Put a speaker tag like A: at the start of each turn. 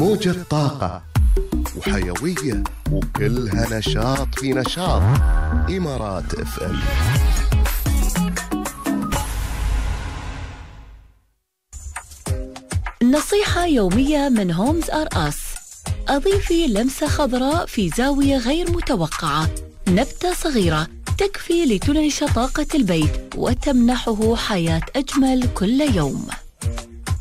A: موجة طاقة وحيوية وكلها نشاط في نشاط. إمارات اف ام.
B: نصيحة يومية من هومز آر أس. أضيفي لمسة خضراء في زاوية غير متوقعة. نبتة صغيرة تكفي لتنعش طاقة البيت وتمنحه حياة أجمل كل يوم.